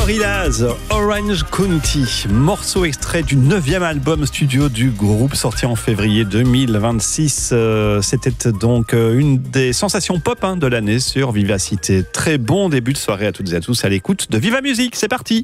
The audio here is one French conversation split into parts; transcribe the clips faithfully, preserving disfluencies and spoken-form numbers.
Gorillaz, Orange County, morceau extrait du neuvième album studio du groupe sorti en février deux mille vingt-six. Euh, c'était donc une des sensations pop hein, de l'année sur Vivacité. Très bon début de soirée à toutes et à tous à l'écoute de Viva Musique. C'est parti.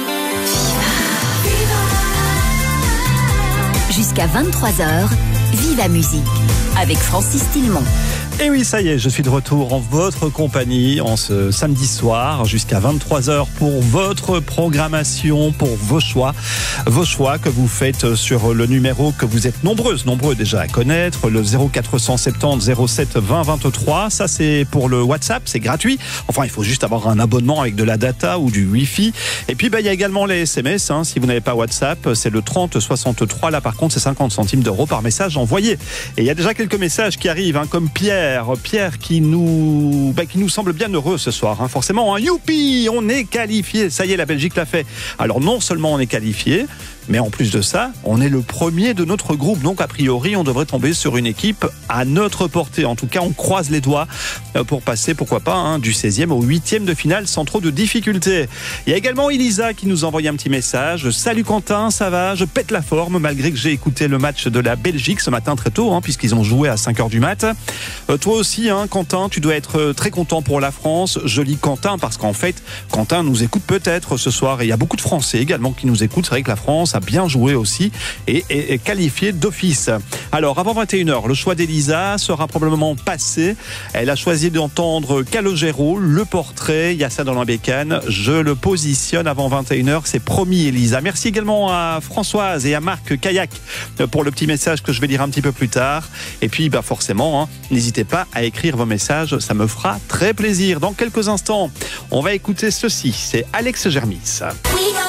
Jusqu'à vingt-trois heures, Viva Musique avec Francis Tillemont. Et oui, ça y est, je suis de retour en votre compagnie en ce samedi soir jusqu'à vingt-trois heures pour votre programmation, pour vos choix. Vos choix que vous faites sur le numéro que vous êtes nombreuses, nombreux déjà à connaître, le zéro quatre cent soixante-dix zéro sept vingt vingt-trois. Ça, c'est pour le WhatsApp, c'est gratuit. Enfin, il faut juste avoir un abonnement avec de la data ou du Wi-Fi. Et puis, bah, il y a également les S M S. Hein. Si vous n'avez pas WhatsApp, c'est le trente soixante-trois. Là, par contre, c'est cinquante centimes d'euros par message envoyé. Et il y a déjà quelques messages qui arrivent, hein, comme Pierre. Pierre qui nous, bah, qui nous semble bien heureux ce soir. Hein. Forcément, hein. Youpi, on est qualifié. Ça y est, la Belgique l'a fait. Alors non seulement on est qualifié, mais en plus de ça, on est le premier de notre groupe. Donc a priori, on devrait tomber sur une équipe à notre portée. En tout cas, on croise les doigts pour passer, pourquoi pas, hein, du seizième au huitième de finale sans trop de difficultés. Il y a également Elisa qui nous envoie un petit message. Salut Quentin, ça va? Je pète la forme malgré que j'ai écouté le match de la Belgique ce matin très tôt, hein, puisqu'ils ont joué à cinq heures du mat. Euh, toi aussi, hein, Quentin, tu dois être très content pour la France. Je lis Quentin parce qu'en fait, Quentin nous écoute peut-être ce soir. Et il y a beaucoup de Français également qui nous écoutent. C'est vrai que la France a bien joué aussi et est qualifiée d'office. Alors, avant vingt et une heures, le choix d'Elisa sera probablement passé. Elle a choisi d'entendre Calogero, le portrait. Il y a ça dans la bécane. Je le positionne avant vingt et une heures. C'est promis, Elisa. Merci également à Françoise et à Marc Kayak pour le petit message que je vais lire un petit peu plus tard. Et puis, bah, forcément, hein, n'hésitez pas à écrire vos messages. Ça me fera très plaisir. Dans quelques instants, on va écouter ceci. C'est Alex Germis.